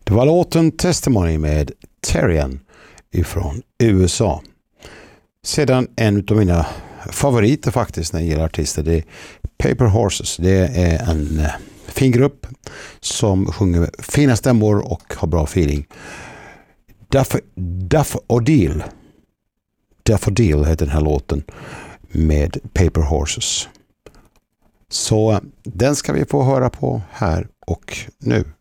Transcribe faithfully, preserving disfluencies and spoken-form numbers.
Det var låten Testimony med Terrian ifrån U S A. Sedan en av mina favoriter faktiskt när det gäller artister, det är Paper Horses. Det är en eh, fin grupp som sjunger fina stämmor och har bra feeling. Daffodil Daffodil heter den här låten med Paper Horses. Så den ska vi få höra på här och nu.